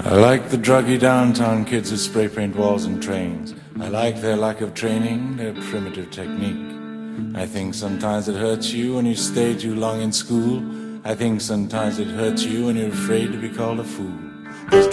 I like the druggy downtown kids who spray paint walls and trains. I like their lack of training, their primitive technique. I think sometimes it hurts you when you stay too long in school. I think sometimes it hurts you when you're afraid to be called a fool.